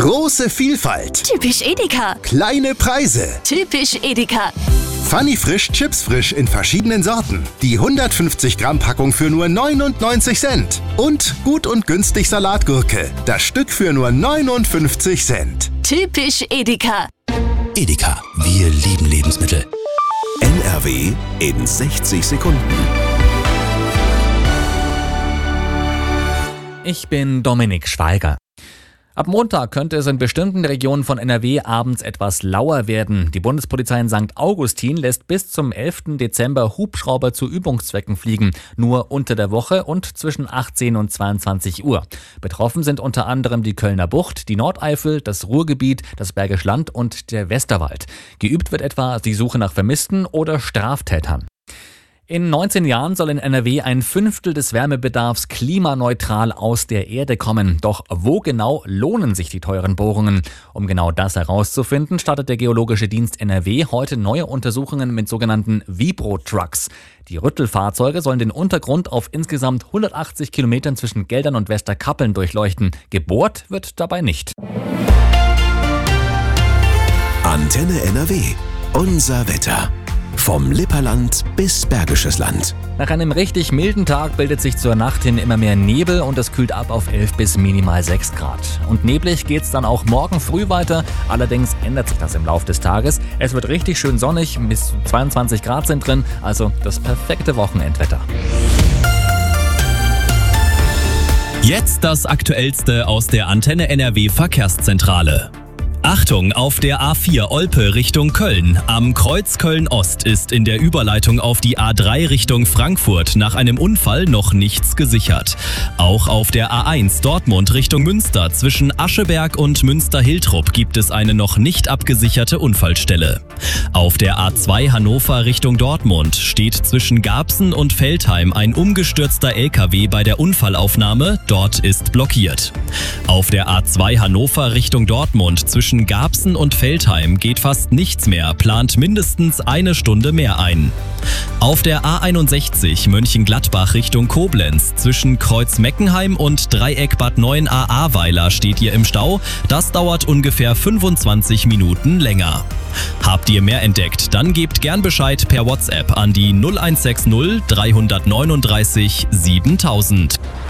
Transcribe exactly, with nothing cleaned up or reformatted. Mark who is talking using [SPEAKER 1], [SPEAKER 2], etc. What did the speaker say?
[SPEAKER 1] Große Vielfalt.
[SPEAKER 2] Typisch Edeka.
[SPEAKER 1] Kleine Preise.
[SPEAKER 2] Typisch Edeka.
[SPEAKER 1] Funny Frisch Chips Frisch in verschiedenen Sorten. Die hundertfünfzig Gramm Packung für nur neunundneunzig Cent. Und gut und günstig Salatgurke. Das Stück für nur neunundfünfzig Cent.
[SPEAKER 2] Typisch Edeka.
[SPEAKER 3] Edeka, wir lieben Lebensmittel.
[SPEAKER 4] N R W in sechzig Sekunden.
[SPEAKER 5] Ich bin Dominik Schweiger. Ab Montag könnte es in bestimmten Regionen von N R W abends etwas lauer werden. Die Bundespolizei in Sankt Augustin lässt bis zum elften Dezember Hubschrauber zu Übungszwecken fliegen. Nur unter der Woche und zwischen achtzehn und zweiundzwanzig Uhr. Betroffen sind unter anderem die Kölner Bucht, die Nordeifel, das Ruhrgebiet, das Bergische Land und der Westerwald. Geübt wird etwa die Suche nach Vermissten oder Straftätern. In neunzehn Jahren soll in N R W ein Fünftel des Wärmebedarfs klimaneutral aus der Erde kommen. Doch wo genau lohnen sich die teuren Bohrungen? Um genau das herauszufinden, startet der Geologische Dienst N R W heute neue Untersuchungen mit sogenannten Vibro-Trucks. Die Rüttelfahrzeuge sollen den Untergrund auf insgesamt hundertachtzig Kilometern zwischen Geldern und Westerkappeln durchleuchten. Gebohrt wird dabei nicht.
[SPEAKER 4] Antenne N R W. Unser Wetter. Vom Lipperland bis Bergisches Land.
[SPEAKER 5] Nach einem richtig milden Tag bildet sich zur Nacht hin immer mehr Nebel und es kühlt ab auf elf bis minimal sechs Grad. Und neblig geht's dann auch morgen früh weiter. Allerdings ändert sich das im Laufe des Tages. Es wird richtig schön sonnig, bis zu zweiundzwanzig Grad sind drin, also das perfekte Wochenendwetter.
[SPEAKER 6] Jetzt das Aktuellste aus der Antenne N R W Verkehrszentrale. Achtung, auf der A vier Olpe Richtung Köln. Am Kreuz Köln-Ost ist in der Überleitung auf die A drei Richtung Frankfurt nach einem Unfall noch nichts gesichert. Auch auf der A eins Dortmund Richtung Münster zwischen Ascheberg und Münster-Hiltrup gibt es eine noch nicht abgesicherte Unfallstelle. Auf der A zwei Hannover Richtung Dortmund steht zwischen Garbsen und Veltheim ein umgestürzter L K W bei der Unfallaufnahme. Dort ist blockiert. Auf der A zwei Hannover Richtung Dortmund zwischen Garbsen und Veltheim geht fast nichts mehr, plant mindestens eine Stunde mehr ein. Auf der A einundsechzig Mönchengladbach Richtung Koblenz zwischen Kreuz Meckenheim und Dreieck Bad neun a Ahrweiler steht ihr im Stau. Das dauert ungefähr fünfundzwanzig Minuten länger. Habt ihr mehr entdeckt? Dann gebt gern Bescheid per WhatsApp an die null eins sechs null drei neun drei siebentausend.